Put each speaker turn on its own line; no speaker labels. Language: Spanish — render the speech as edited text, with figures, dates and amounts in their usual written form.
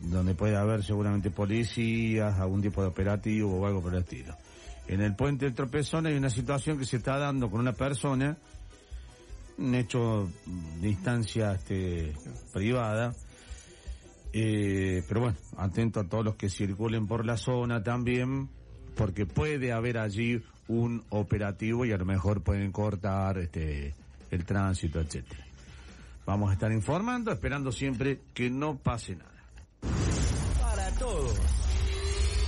donde puede haber seguramente policías, algún tipo de operativo o algo por el estilo. En el puente del Tropezón hay una situación que se está dando con una persona, un hecho de instancia privada, pero bueno, atento a todos los que circulen por la zona también, porque puede haber allí un operativo y a lo mejor pueden cortar el tránsito, etcétera. Vamos a estar informando, esperando siempre que no pase nada.
Para todos.